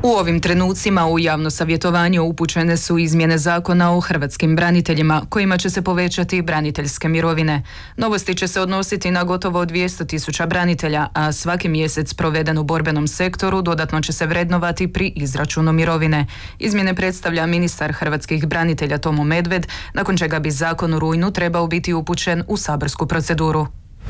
U ovim trenucima u javno savjetovanje upućene su izmjene zakona o hrvatskim braniteljima, kojima će se povećati braniteljske mirovine. Novosti će se odnositi na gotovo 200.000 branitelja, a svaki mjesec proveden u borbenom sektoru dodatno će se vrednovati pri izračunu mirovine. Izmjene predstavlja ministar hrvatskih branitelja Tomo Medved, nakon čega bi zakon u rujnu trebao biti upućen u saborsku proceduru.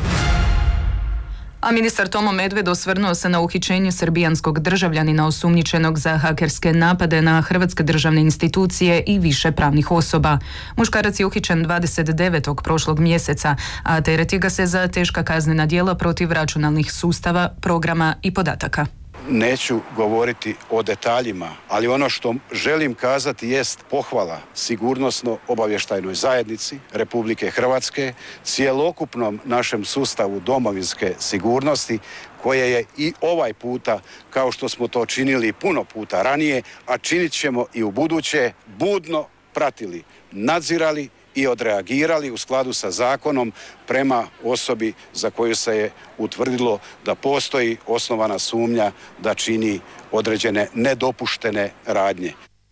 A ministar Tomo Medved osvrnuo se na uhićenje srbijanskog državljanina osumnjičenog za hakerske napade na hrvatske državne institucije i više pravnih osoba. Muškarac je uhićen 29. prošlog mjeseca, a tereti ga se za teška kaznena djela protiv računalnih sustava, programa i podataka. Neću govoriti o detaljima, ali ono što želim kazati jest pohvala sigurnosno-obavještajnoj zajednici Republike Hrvatske, cjelokupnom našem sustavu domovinske sigurnosti, koje je i ovaj puta, kao što smo to činili puno puta ranije, a činit ćemo i u buduće, budno pratili, nadzirali i odreagirali u skladu sa zakonom prema osobi za koju se je utvrdilo da postoji osnovana sumnja da čini određene nedopuštene radnje.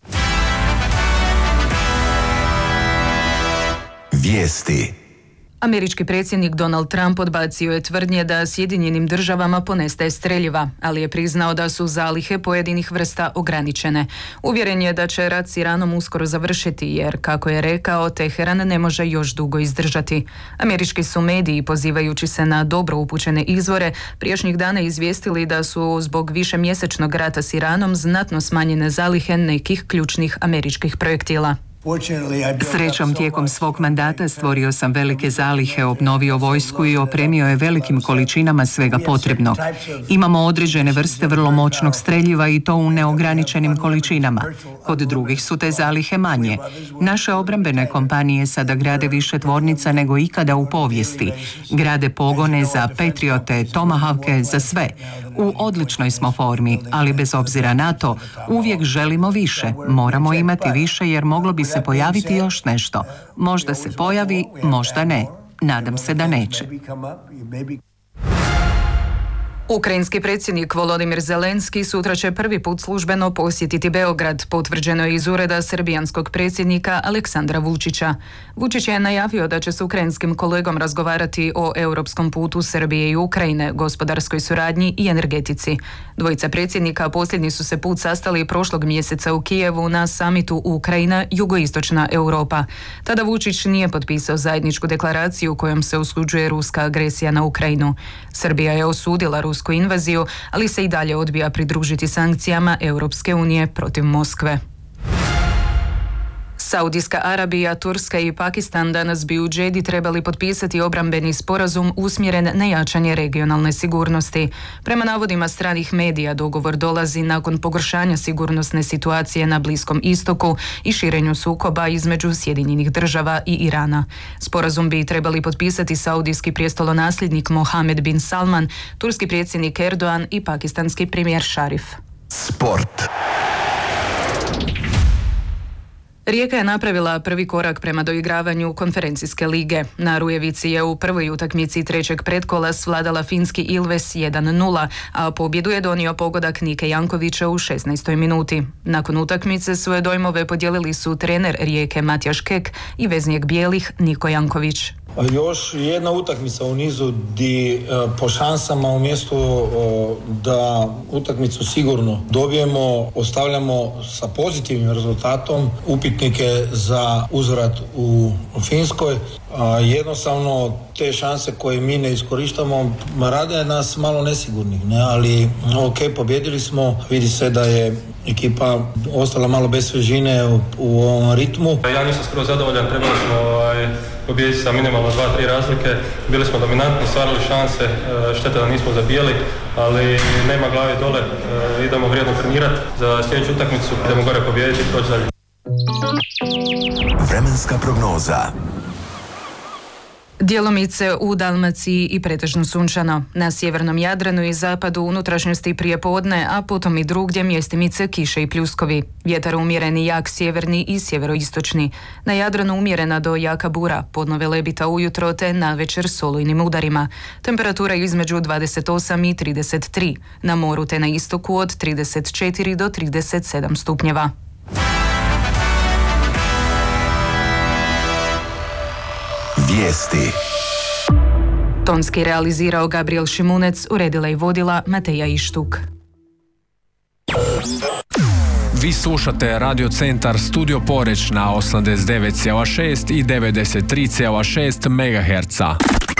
Vijesti. Američki predsjednik Donald Trump odbacio je tvrdnje da Sjedinjenim državama ponestaje streljiva, ali je priznao da su zalihe pojedinih vrsta ograničene. Uvjeren je da će rat s Iranom uskoro završiti jer, kako je rekao, Teheran ne može još dugo izdržati. Američki su mediji, pozivajući se na dobro upućene izvore, prijašnjih dana izvijestili da su zbog višemjesečnog rata s Iranom znatno smanjene zalihe nekih ključnih američkih projektila. Srećom, tijekom svog mandata stvorio sam velike zalihe, obnovio vojsku i opremio je velikim količinama svega potrebnog. Imamo određene vrste vrlo moćnog streljiva i to u neograničenim količinama. Kod drugih su te zalihe manje. Naše obrambene kompanije sada grade više tvornica nego ikada u povijesti. Grade pogone za Patriote, Tomahawke, za sve. U odličnoj smo formi, ali bez obzira na to, uvijek želimo više. Moramo imati više jer moglo bi se pojaviti još nešto. Možda se pojavi, možda ne. Nadam se da neće. Ukrajinski predsjednik Volodimir Zelenski sutra će prvi put službeno posjetiti Beograd, potvrđeno je iz ureda srbijanskog predsjednika Aleksandra Vučića. Vučić je najavio da će s ukrajinskim kolegom razgovarati o europskom putu Srbije i Ukrajine, gospodarskoj suradnji i energetici. Dvojica predsjednika posljednji su se put sastali prošlog mjeseca u Kijevu na samitu Ukrajina, jugoistočna Europa. Tada Vučić nije potpisao zajedničku deklaraciju kojom se osuđuje ruska agresija na Ukrajinu. Srbija je osudila rusku invaziju, ali se i dalje odbija pridružiti sankcijama Europske unije protiv Moskve. Saudijska Arabija, Turska i Pakistan danas bi u Džedi trebali potpisati obrambeni sporazum usmjeren na jačanje regionalne sigurnosti. Prema navodima stranih medija, dogovor dolazi nakon pogoršanja sigurnosne situacije na Bliskom istoku i širenju sukoba između Sjedinjenih država i Irana. Sporazum bi trebali potpisati saudijski prijestolonasljednik Mohamed bin Salman, turski predsjednik Erdogan i pakistanski premijer Šarif. Sport. Rijeka je napravila prvi korak prema doigravanju konferencijske lige. Na Rujevici je u prvoj utakmici trećeg pretkola svladala finski Ilves 1-0, a pobjedu je donio pogodak Nike Jankovića u 16. minuti. Nakon utakmice svoje dojmove podijelili su trener Rijeke Matjaš Kek i veznik bijelih Niko Janković. Još jedna utakmica u nizu di po šansama umjesto da utakmicu sigurno dobijemo, ostavljamo sa pozitivnim rezultatom upitnike za uzvrat u Finskoj. Jednostavno te šanse koje mi ne iskorištamo rade nas malo nesigurnih, ne? Ali ok, pobjedili smo, vidi se da je ekipa ostala malo bez svežine u ovom ritmu. Ja nisam skoro zadovoljan, trebali smo pobijediti sa minimalno 2-3 razlike, bili smo dominantni, stvarali šanse, šteta da nismo zabijali, ali nema glave dole, idemo vrijedno trenirati za sljedeću utakmicu, idemo gore pobijediti i proći dalje. Vremenska prognoza. Djelomice u Dalmaciji i pretežno sunčano. Na sjevernom Jadranu i zapadu unutrašnjosti prije podne, a potom i drugdje mjestimice kiše i pljuskovi. Vjetar umjereni jak sjeverni i sjeveroistočni. Na Jadranu umjerena do jaka bura, podno velebita ujutro te navečer s olujnim udarima. Temperatura između 28 i 33. Na moru te na istoku od 34 do 37 stupnjeva. Vijesti. Tonski realizirao Gabriel Šimunec, uredila i vodila Mateja Ištuk. Vi slušate Radio Centar Studio Poreč na 89,6 i 93,6 MHz.